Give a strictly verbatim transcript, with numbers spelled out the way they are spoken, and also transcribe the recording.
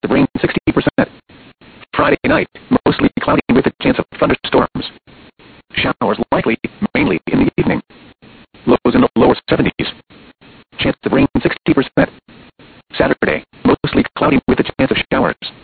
of rain sixty percent. Friday night, mostly cloudy with a chance of thunderstorms. Showers likely, mainly in the evening. Lows in the lower seventies. Chance of rain sixty percent. Saturday, mostly cloudy with a chance of showers.